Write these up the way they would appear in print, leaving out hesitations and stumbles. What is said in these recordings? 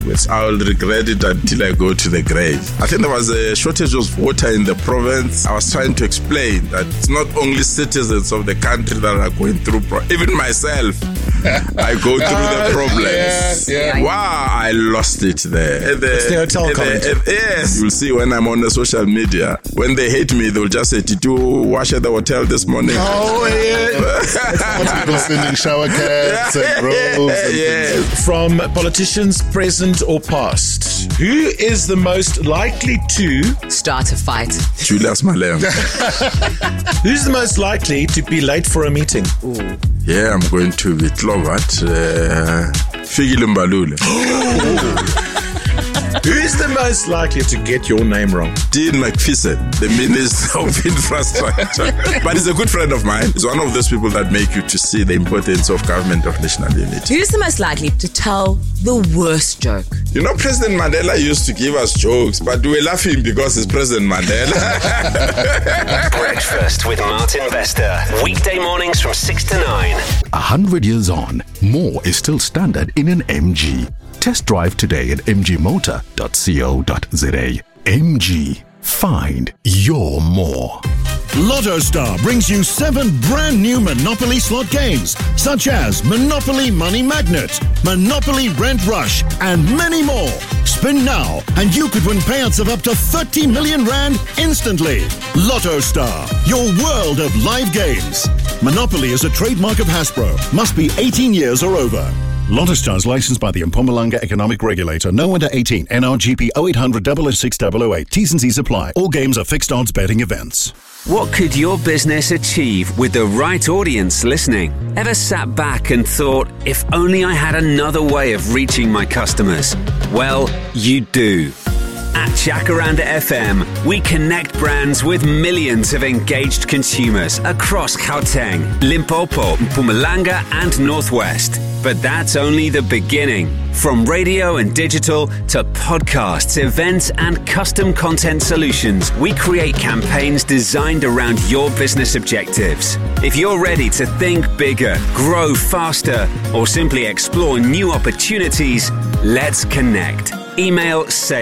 with. I'll regret it until I go to the grave. I think there was a shortage of water in the province. I was trying to explain that it's not only citizens of the country that are going through, even myself, I go through the problems. Wow, I lost it there. It's the hotel comment. Yes, you'll see when I'm on the social media. When they hate me, they'll just say, "Did you wash at the hotel this morning?" Oh, yeah. People sending shower caps and robes and things. From politicians, present or past, who is the most likely to start a fight? Julius Malema. Who's the most likely to be late for a meeting? Yeah, I'm going to be Tlovat. Fikile Mbalula. Who is the most likely to get your name wrong? Dean McPherson, the Minister of Infrastructure. But he's a good friend of mine. He's one of those people that make you to see the importance of government of national unity. Who's the most likely to tell the worst joke? You know, President Mandela used to give us jokes, but we were laughing because it's President Mandela. Breakfast with Martin Vester. Weekday mornings from 6 to 9. 100 years on, more is still standard in an MG. Test drive today at mgmotor.co.za. MG. Find your more. Lotto Star brings you 7 brand new Monopoly slot games, such as Monopoly Money Magnet, Monopoly Rent Rush, and many more. Spin now, and you could win payouts of up to 30 million rand instantly. Lotto Star, your world of live games. Monopoly is a trademark of Hasbro. Must be 18 years or over. Lotto Star is licensed by the Mpumalanga Economic Regulator. No under 18. NRGP 0800 006 008. T's and C's apply. All games are fixed odds betting events. What could your business achieve with the right audience listening? Ever sat back and thought, if only I had another way of reaching my customers? Well, you do. At Jacaranda FM, we connect brands with millions of engaged consumers across Gauteng, Limpopo, Mpumalanga and Northwest. But that's only the beginning. From radio and digital to podcasts, events and custom content solutions, we create campaigns designed around your business objectives. If you're ready to think bigger, grow faster, or simply explore new opportunities, let's connect. Email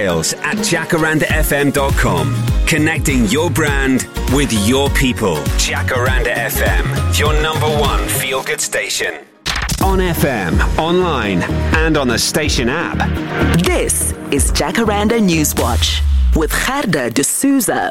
sales@jacarandafm.com. Connecting your brand with your people. Jacaranda FM, your #1 feel-good station. On FM, online, and on the station app. This is Jacaranda Newswatch with Gerda de Souza.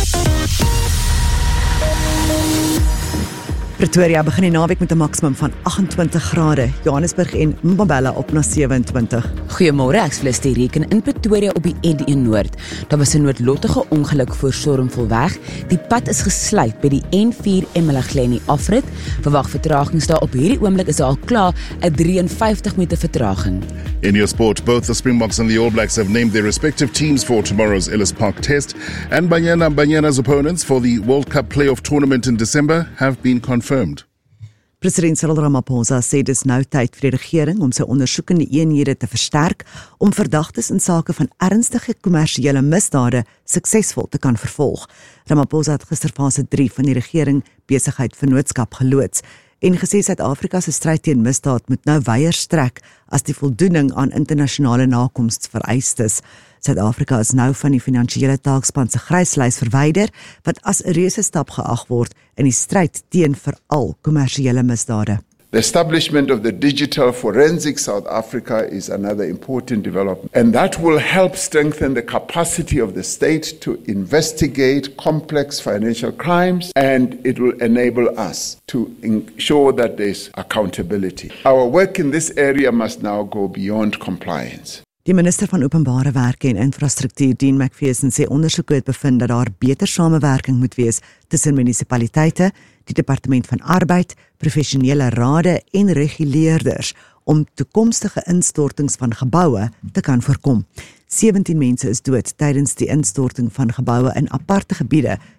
Pretoria begin die naweek met 'n maksimum van 28 grade. Johannesburg en Mbombela op na 27. Goeiemôre, ek is die reken in Pretoria op die N1 Noord. Daar was 'n noodlottige ongeluk voor Stormvolweg. Die pad is gesluit by die N4 Emelaglen afrit. Verwag vertragings daar op hierdie oomblik is daar al klaar 'n 53 minute vertraging. In your sport, both the Springboks and the All Blacks have named their respective teams for tomorrow's Ellis Park Test, and Banyana's opponents for the World Cup playoff tournament in December have been confirmed. President Cyril Ramaphosa sê dis nou tyd vir die regering om sy ondersoekende eenhede te versterk om verdagtes in sake van ernstige kommersiële misdade suksesvol te kan vervolg. Ramaphosa het gister fase 3 van die regering besigheid vennootskap geloods en gesê Suid-Afrika se stryd teen misdaad moet nou wyer strek as die voldoening aan internasionale nakomsvereistes. Suid-Afrika is nou van die finansiële taakspan se gryslys verwyder, wat as 'n reuse stap geag word in die stryd teen veral kommersiële misdade. The establishment of the Digital Forensic South Africa is another important development, and that will help strengthen the capacity of the state to investigate complex financial crimes, and it will enable us to ensure that there's accountability. Our work in this area must now go beyond compliance. Die minister van Openbare Werke en Infrastruktuur, Dean McPherson, sê ondersoeke het bevind dat daar beter samewerking moet wees tussen munisipaliteite, die Departement van Arbeid, professionele rade en reguleerders om toekomstige instortings van geboue te kan voorkom. 17 mense is dood tydens die instorting van geboue in aparte gebiede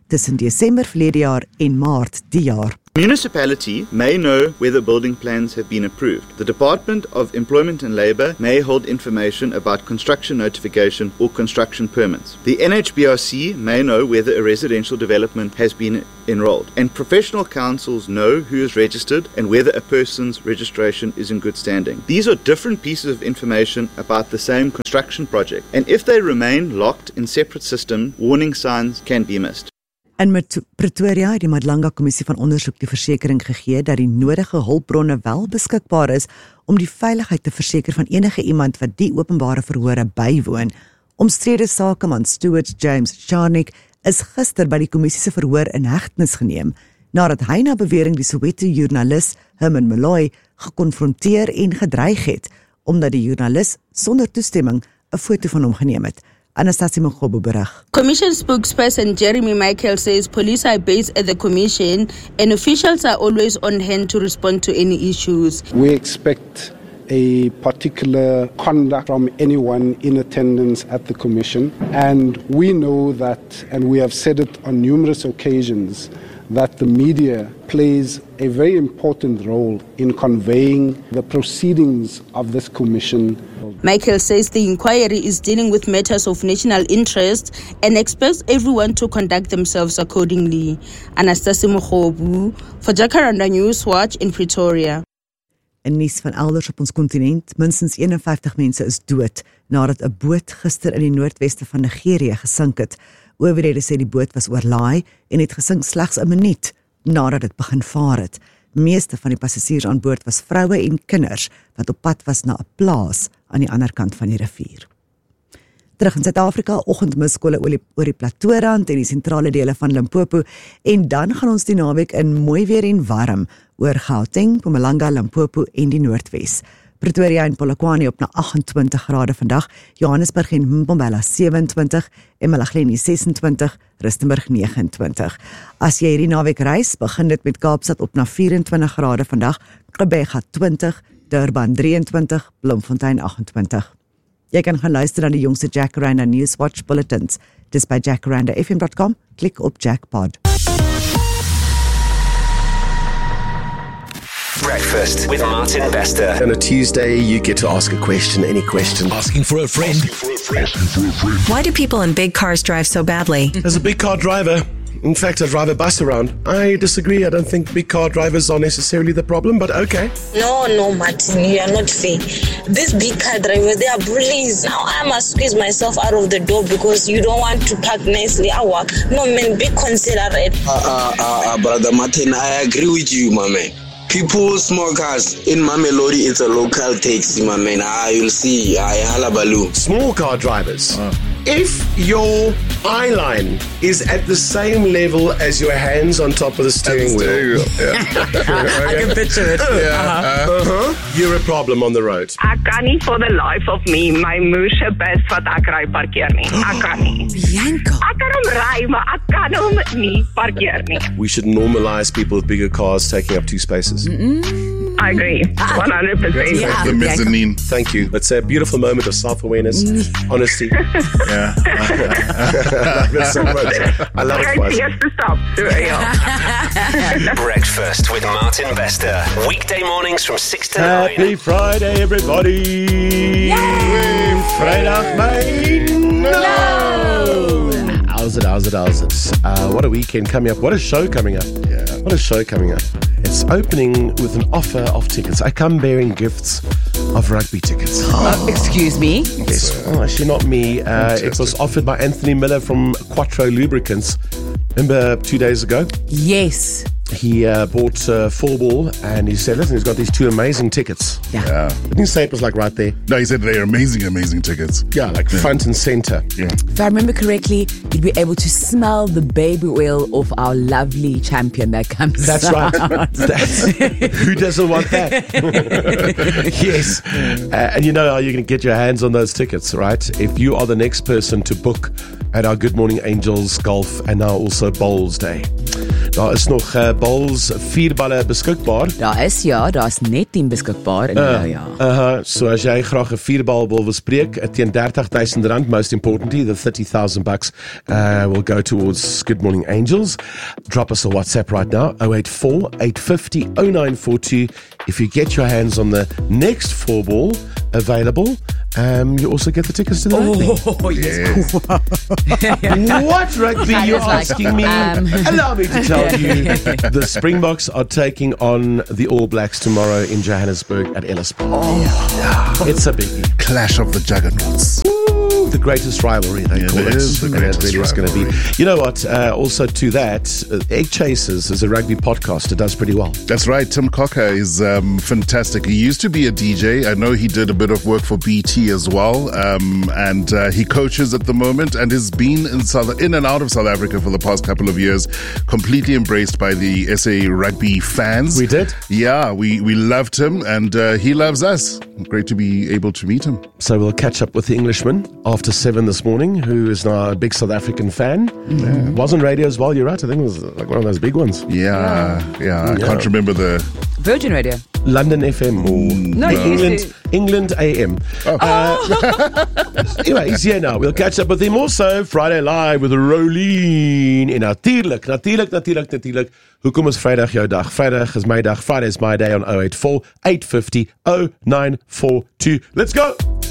tussen Desember verlede jaar en Maart die jaar. Municipality may know whether building plans have been approved. The Department of Employment and Labour may hold information about construction notification or construction permits. The NHBRC may know whether a residential development has been enrolled. And professional councils know who is registered and whether a person's registration is in good standing. These are different pieces of information about the same construction project. And if they remain locked in separate systems, warning signs can be missed. In Pretoria het die Madlanga Kommissie van Ondersoek die versekering gegee dat die nodige hulpbronne wel beskikbaar is om die veiligheid te verseker van enige iemand wat die openbare verhore bywoon. Omstrede sakeman Stuart James Charnick is gister by die kommissie se verhoor in hegtenis geneem, nadat hy na bewering die Soweto-joernalis Herman Malloy gekonfronteer en gedreig het, omdat die joernalis sonder toestemming 'n foto van hom geneem het. Anastasia Mokgobo berig. Commission spokesperson Jeremy Michael says police are based at the commission and officials are always on hand to respond to any issues. We expect a particular conduct from anyone in attendance at the commission, and we know that, and we have said it on numerous occasions, that the media plays a very important role in conveying the proceedings of this commission. Michael says the inquiry is dealing with matters of national interest and expects everyone to conduct themselves accordingly. Anastasia Mokgobo for Jacaranda Newswatch in Pretoria. In nuus van elders op ons kontinent, minstens 51 mense is dood nadat 'n boot gister in die noordweste van Nigerië gesink het. Owerhede sê die boot was oorlaai en het gesink slegs 'n minuut nadat dit begin vaar het. Meeste van die passasiers aan boord was vroue en kinders wat op pad was na 'n plaas aan die ander kant van die rivier. Terug in Suid-Afrika, oggendmiskolle oor die Plateaurand en die sentrale dele van Limpopo, en dan gaan ons die naweek in mooi weer en warm oor Gauteng, Mpumalanga, Limpopo en die Noordwes. Pretoria en Polokwane op na 28 grade vandag, Johannesburg en Mbombela 27, eMalahleni 26, Rustenburg 29. As jy hierdie naweek reis, begin dit met Kaapstad op na 24 grade vandag, Gqeberha 20, Durban 23, Bloemfontein 28. Jy kan gaan luister na die jongste Jacaranda Newswatch bulletins. Dis by jacarandafm.com, klik op Jackpod. Breakfast with Martin Bester. On a Tuesday, you get to ask a question, any question. Asking for a friend. Why do people in big cars drive so badly? As a big car driver, in fact, I drive a bus around. I disagree. I don't think big car drivers are necessarily the problem, but okay. No, Martin, you are not fair. These big car drivers, they are bullies. Now I must squeeze myself out of the door because you don't want to park nicely. No, man, be considerate. Brother Martin, I agree with you, my man. People, small cars, in Mamelodi, it's a local taxi, my man. You'll see, halabaloo. Small car drivers. If your eye line is at the same level as your hands on top of the steering wheel. I can picture it. You're a problem on the road. Ek kan nie for the life of me my moose bus wat ek ry parkeer nie. Ek kan nie. Bianca. Ek kan hom ry, maar ek kan hom nie parkeer nie. We should normalize people with bigger cars taking up 2 spaces. I agree. 100%. Yeah. The mezzanine. Thank you. It's a beautiful moment of self-awareness, honesty. Yeah. I love it so much. I love it. He has to stop. Breakfast with Martin Bester. Weekday mornings from 6 to 9. Happy Friday, everybody! Yay! Vrijdag, mijn How's it? What a weekend coming up. What a show coming up. Yeah. What a show coming up. It's opening with an offer of tickets. I come bearing gifts of rugby tickets. Excuse me? Yes. Oh, actually not me. It was offered by Anthony Miller from Quattro Lubricants. Remember 2 days ago? Yes. He bought 4-ball and he said, listen, he's got these 2 amazing tickets. Yeah. Didn't he say it was like right there? No, he said they're amazing tickets. Yeah, like front and center. Yeah. If I remember correctly, you'd be able to smell the baby oil of our lovely champion that comes That's out. right. Who doesn't want that? Yes. And you know how you're going to get your hands on those tickets, right? If you are the next person to book at our Good Morning Angels Golf and now also Bowls Day. Daar is nog bowls 4 balle beskikbaar. Daar is net 10 beskikbaar in So as jy graag 'n 4-bal wil bespreek teen R30,000, most importantly, the $30,000 will go towards Good Morning Angels. Drop us a WhatsApp right now, 084 850 0942. If you get your hands on the next 4-ball available, you also get the tickets to the rugby. Oh, yes. What rugby you're asking me? Allow me to tell you, the Springboks are taking on the All Blacks tomorrow in Johannesburg at Ellis Park. It's a biggie. Clash of the Juggernauts. The greatest rivalry, they call it. The greatest really is going to be. You know what? Also to that, Egg Chasers is a rugby podcast. It does pretty well. That's right. Tim Cocker is fantastic. He used to be a DJ. I know he did a bit of work for BT as well, and he coaches at the moment and has been in and out of South Africa for the past couple of years, completely embraced by the SA rugby fans. We did? Yeah, we loved him, and he loves us. Great to be able to meet him. So we'll catch up with the Englishman after 7 this morning, who is now a big South African fan. Was on radio as well, you're right. I think it was like one of those big ones. Yeah. I can't remember the... Virgin Radio. London FM or England AM. Anyway, he's here now. We'll catch up with him also Friday live with Rolene. En natuurlijk. Hoekom is Vrydag jou dag? Vrydag is my dag. Friday is my day on 084 850 0942. Let's go!